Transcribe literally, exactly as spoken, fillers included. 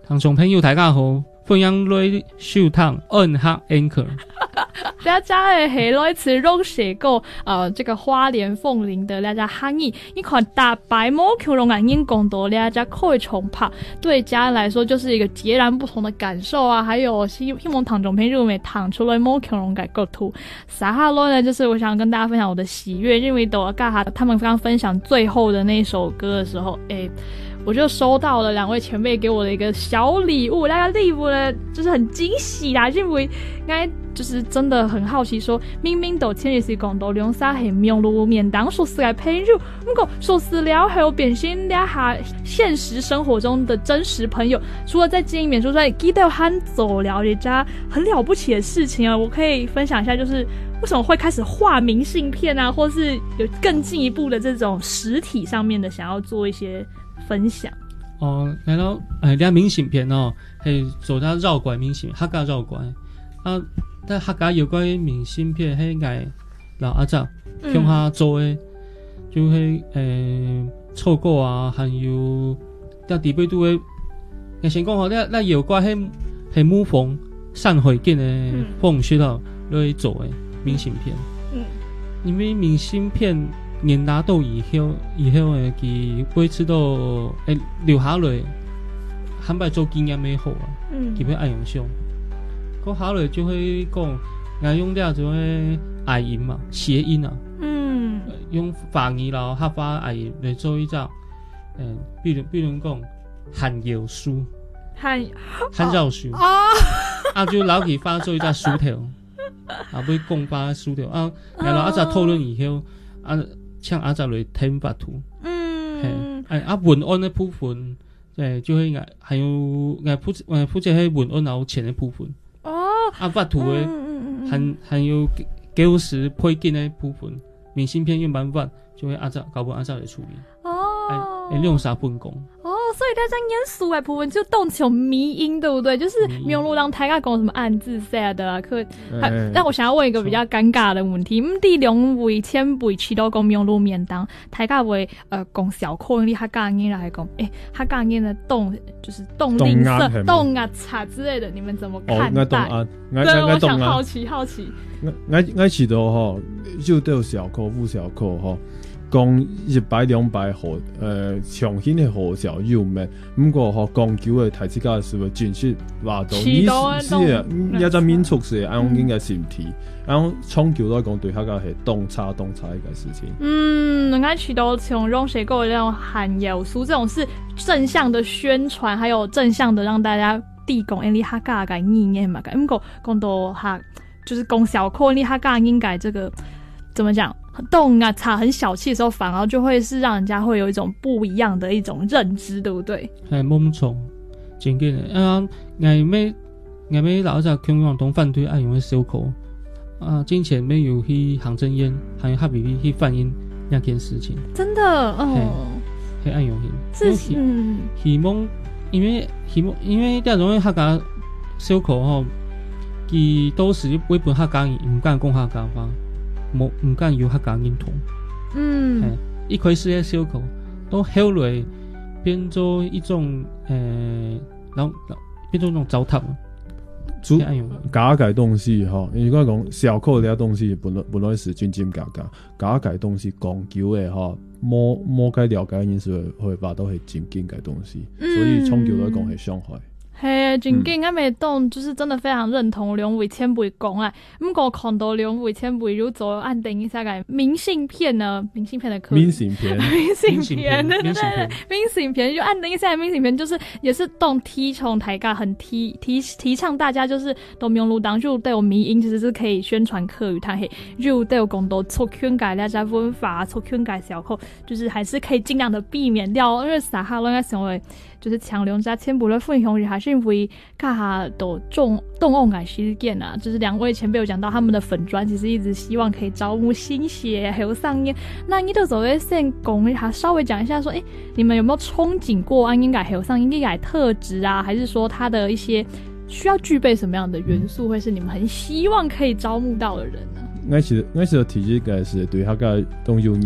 听众朋友大家好，欢迎来收听暗黑 Anchor。 大家的系来自榕蛇谷，呃，这个花莲凤林的大家汉语，你看大白毛恐龙眼睛讲到大家可以重拍，对家人来说就是一个截然不同的感受啊。还有希希望听众朋友们躺出来毛恐龙改构图，撒哈罗呢，就是我想跟大家分享我的喜悦，因为等我尬哈他们刚分享最后的那首歌的时候，诶。我就收到了两位前辈给我的一个小礼物，大家礼物呢就是很惊喜啦，因为应该就是真的很好奇说，明明都前日是讲到两沙很名路面当说是来朋友，不过说是了后变成俩下现实生活中的真实朋友，除了在见面说出来记得很走了人家很了不起的事情啊，我可以分享一下，就是为什么会开始画明信片啊，或是有更进一步的这种实体上面的想要做一些分享哦，然后诶，俩明信片哦，系做得绕拐明信片，客家绕拐啊，但客家有关明信片，迄个老阿叔乡下做的，就迄诶臭果啊，还有在地北都的，我先讲吼，咱咱有关迄系母凤散回见的凤雪头来做的明信片，嗯，因为明信片。年达到以后，以後誒，佢每次都誒留下來，坦白做經驗咩好啊？嗯，佢要愛用上，嗰下來就會講，我用啲就係愛音嘛，諧音啊，嗯，用法語啦、客家愛音嚟做一隻，誒、呃，比如比如講漢謠書，漢漢謠書啊，啊就攞佢發做一隻書條，啊，要講發書條啊，然後一隻討論以後啊。像阿仔嚟聽法圖，嗯，係啊文案嘅部分，誒就係還有誒負誒負責係文案然後前嘅部分，哦，啊法圖嘅，還還有九十配件嘅部分，明信片用辦法就會阿仔搞本阿仔嚟處理，哦，誒用啥分工？ 哦，所以大家演書嘅部分就動起有迷音，對不對？就是沒有讓大家講什麼暗字寫的啊，可，但我想要問一個比較尷尬的問題，唔啲兩位前輩知道講沒有面當，大家會呃講小口，你客家人來講，誒，客家人的動就是動吝嗇、動壓差之類的，你們怎麼看待？ 哦， 對，我想好奇好奇。 我我我知道吼，就對小口、副小口吼。講一百兩百號，誒長興嘅號小有咩？不過嗬講究嘅提子家是會正式話到，你是啊，一隻民族是按用應該前提，然後長久來講對客家係洞察洞察一個事情。 嗯，我睇到從榕蛇谷的那種漢謠書，這種是正向的宣傳，還有正向的讓大家提供誒你客家嘅意念嘛。不過講到客，就是講小口你客家應該這個怎麼講？動啊差很小氣的時候，反而就會是讓人家會有一種不一樣的一種認知，對不對？ 係冇錯，真嘅啊！我咩我咩老早共產黨反對愛用嘅小口啊，之前沒有去行政院，還有哈比比去反映那件事情。 真的，哦， 係愛用是嗯， 希望因為希望因為這種客家小口吼，佢都是為本客家人唔敢講客家話。冇唔敢有客家認同，嗯，一開始嘅小口，到後來變做一種誒，然後變做一種糟蹋。 主假嘅東西吼，如果講小口嘅東西本來本來是真真假假，假嘅東西講究嘅吼，冇冇該了解嘅人士會會話到係真真嘅東西，所以長久來講係傷害。 嘿，真緊我咪當就是真的非常認同兩位前輩講啊。不過看到兩位前輩如做按定一下個明信片呢，明信片的課， 明信片， 明信片，對對對，明信片就按定一下明信片，就是也是動提倡大家很提提提倡大家就是都用路當就都有迷音，其實是可以宣傳客語，它係就都有講到促勸改大家文法，促勸改小口，就是還是可以盡量的避免掉，因為撒哈人家成為就是強留家前輩的分享，還是因為卡下都重動物感事件啊，就是兩位前輩有講到他們的粉專其實一直希望可以招募新血還有上映，那你都走會先講一下，稍微講一下說，誒，你們有沒有憧憬過安應該還有上映應該特質啊，還是說它的一些需要具備什麼樣的元素，會是你們很希望可以招募到的人呢？ 我是我是提這個是對客家都有認